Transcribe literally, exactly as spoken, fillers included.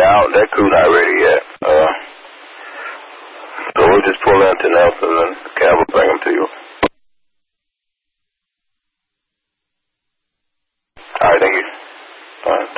out. That crew not ready yet. Uh, so we'll just pull into Nelson and the cab will bring them to you. All right, thank you. All right.